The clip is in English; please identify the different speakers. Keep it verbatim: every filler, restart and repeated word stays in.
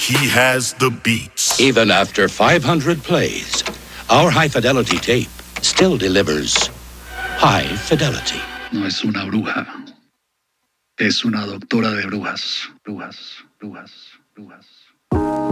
Speaker 1: he has the beats.
Speaker 2: Even after five hundred plays, our high-fidelity tape still delivers high fidelity.
Speaker 3: No es una bruja. Es una doctora de brujas. Brujas, brujas, brujas.